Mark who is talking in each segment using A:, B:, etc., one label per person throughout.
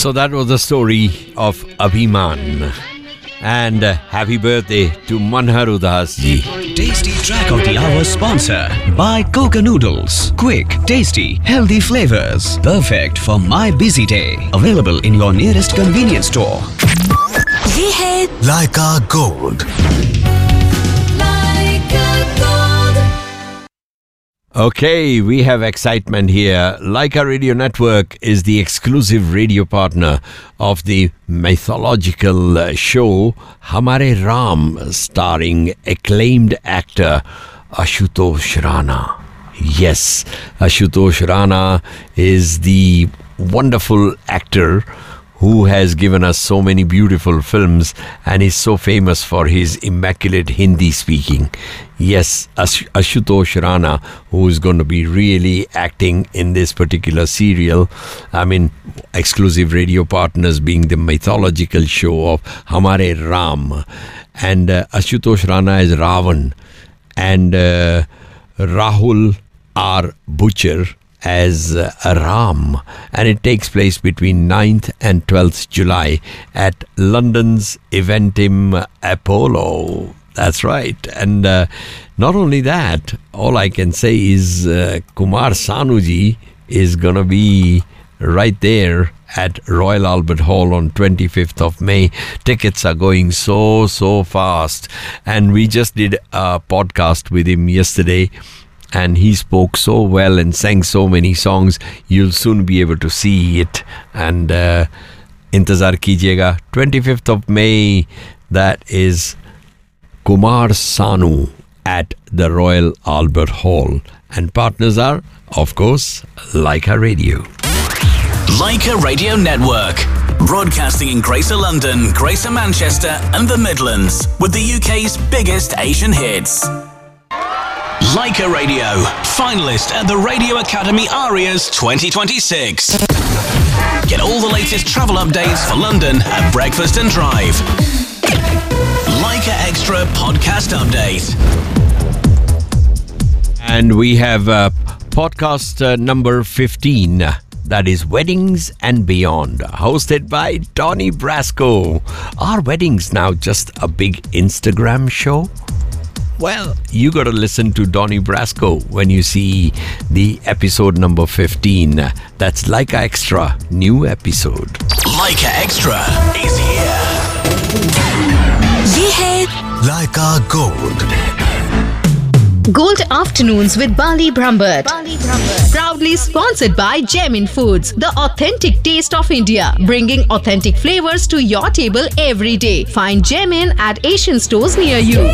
A: So that was the story of Abhiman. And happy birthday to Manhar Udas ji.
B: Tasty track of the hour sponsor by Coca Noodles. Quick, tasty, healthy flavors. Perfect for my busy day. Available in your nearest convenience store.
C: ये है
D: Leica Gold.
A: Okay, we have excitement here. Leica Radio Network is the exclusive radio partner of the mythological show Hamare Ram, starring acclaimed actor Ashutosh Rana. Yes, Ashutosh Rana is the wonderful actor who has given us so many beautiful films and is so famous for his immaculate Hindi speaking. Yes, Ashutosh Rana, who is going to be really acting in this particular serial. I mean, exclusive radio partners being the mythological show of Hamare Ram. And Ashutosh Rana is Ravan. And Rahul R. Butcher as Ram, and it takes place between 9th and 12th July at London's Eventim Apollo. That's right. And not only that, all I can say is Kumar Sanuji is gonna be right there at Royal Albert Hall on 25th of May. Tickets are going so fast, and we just did a podcast with him yesterday. And he spoke so well and sang so many songs. You'll soon be able to see it. And intezar kijiyega. 25th of May, that is Kumar Sanu at the Royal Albert Hall. And partners are, of course, Leica Radio.
E: Leica Radio Network. Broadcasting in Greater London, Greater Manchester and the Midlands. With the UK's biggest Asian hits. Leica Radio, finalist at the Radio Academy Arias 2026. Get all the latest travel updates for London at Breakfast and Drive. Leica Extra Podcast Update.
A: And we have podcast number 15. That is Weddings and Beyond, hosted by Donny Brasco. Are weddings now just a big Instagram show? Well, you got to listen to Donny Brasco when you see the episode number 15. That's Leica Extra, new episode.
E: Leica Extra is here.
C: ये है
D: Leica Gold.
F: Gold Afternoons with Bali Brambert. Proudly sponsored by Gemin Foods, the authentic taste of India, bringing authentic flavors to your table every day. Find Gemin at Asian stores near you.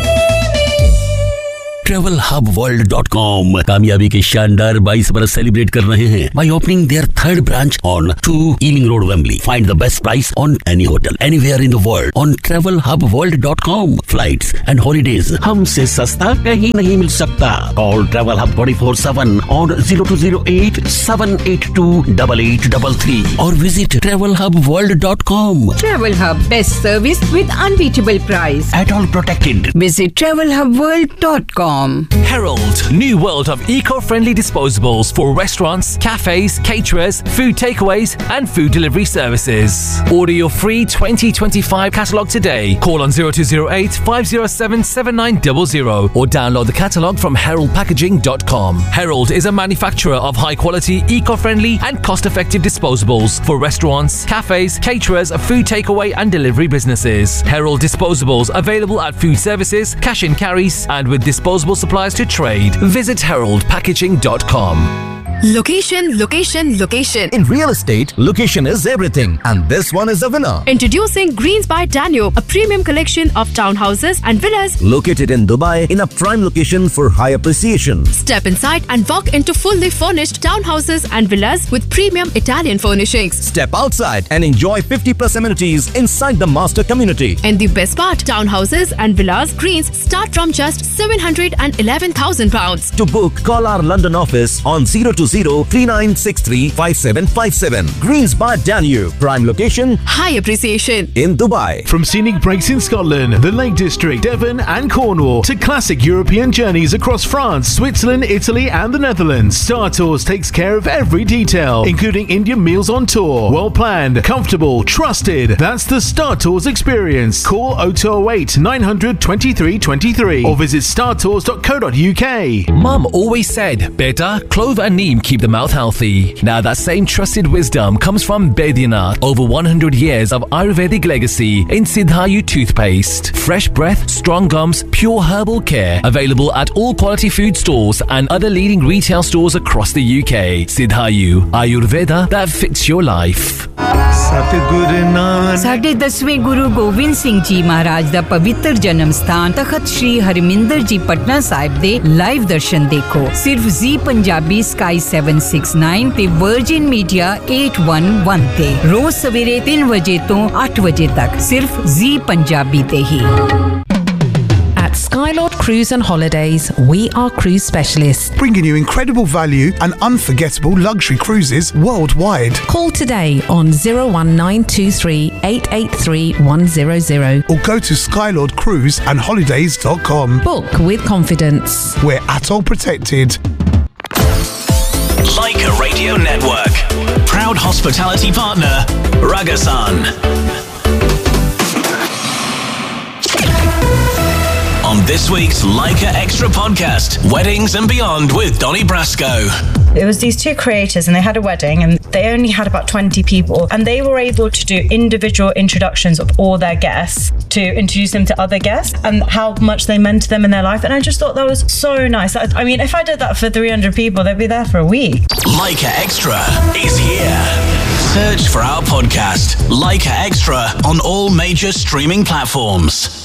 G: TravelHubWorld.com कामयाबी के शानदार 22 बरस celebrate कर रहे हैं by opening their third branch on 2 Ealing Road, Wembley. Find the best price on any hotel anywhere in the world on TravelHubWorld.com. Flights and holidays हमसे सस्ता कहीं नहीं मिल सकता. Call Travel Hub 24/7 on 0208 782 8833 or visit TravelHubWorld.com.
H: Travel Hub, best service with unbeatable price.
G: At all protected.
H: Visit TravelHubWorld.com.
I: Herald, new world of eco-friendly disposables for restaurants, cafes, caterers, food takeaways and food delivery services. Order your free 2025 catalogue today. Call on 0208 507 7900 or download the catalogue from heraldpackaging.com. Herald is a manufacturer of high-quality, eco-friendly and cost-effective disposables for restaurants, cafes, caterers, food takeaway and delivery businesses. Herald disposables available at food services, cash and carries and with disposable supplies to trade. Visit heraldpackaging.com.
J: Location, location, location.
K: In real estate, location is everything. And this one is a winner.
J: Introducing Greens by Danube, a premium collection of townhouses and villas
K: located in Dubai in a prime location for high appreciation.
J: Step inside and walk into fully furnished townhouses and villas with premium Italian furnishings.
K: Step outside and enjoy 50+ amenities inside the master community.
J: And the best part, townhouses and villas Greens start from just £711,000.
K: To book, call our London office on 020 08039635757. Greens by Danube. Prime location
J: High appreciation.
K: in Dubai.
L: From scenic breaks in Scotland, the Lake District, Devon and Cornwall to classic European journeys across France, Switzerland, Italy and the Netherlands, Star Tours takes care of every detail, including Indian meals on tour. Well planned, comfortable, trusted. That's the Star Tours experience. Call 0208 900 2323 or visit startours.co.uk.
I: Mum always said, Beta, clove and neem keep the mouth healthy. Now that same trusted wisdom comes from Baidyanath. Over 100 years of Ayurvedic legacy in Siddhayu toothpaste. Fresh breath, strong gums, pure herbal care. Available at all quality food stores and other leading retail stores across the UK. Siddhayu, Ayurveda that fits your life.
H: ਸਾਡੇ 10ਵੇਂ ਗੁਰੂ ਗੋਬਿੰਦ ਸਿੰਘ ਜੀ ਮਹਾਰਾਜ ਦਾ ਪਵਿੱਤਰ ਜਨਮ ਸਥਾਨ ਤਖਤ ਸ੍ਰੀ ਹਰਮਿੰਦਰ ਜੀ ਪਟਨਾ ਸਾਹਿਬ ਦੇ live ਦਰਸ਼ਨ ਦੇਖੋ ਸਿਰਫ ਜ਼ੀ Punjabi sky 769 ਤੇ virgin media 811 ਤੇ ਰੋਜ਼ ਸਵੇਰੇ 3 ਵਜੇ ਤੋਂ 8 ਵਜੇ ਤੱਕ ਸਿਰਫ ਜ਼ੀ ਪੰਜਾਬੀ ਤੇ ਹੀ
M: At Skylord Cruise and Holidays, we are cruise specialists,
N: bringing you incredible value and unforgettable luxury cruises worldwide.
M: Call today on 01923 883 100
N: or go to skylordcruiseandholidays.com.
M: Book with confidence.
N: We're ATOL protected.
E: Leica Radio Network. Proud hospitality partner, Ragasan. On this week's Leica Extra podcast, Weddings and Beyond with Donnie Brasco.
O: It was these two creators and they had a wedding and they only had about 20 people and they were able to do individual introductions of all their guests to introduce them to other guests and how much they meant to them in their life, and I just thought that was so nice. I mean, if I did that for 300 people, they'd be there for a week.
E: Leica Extra is here. Search for our podcast, Leica Extra, on all major streaming platforms.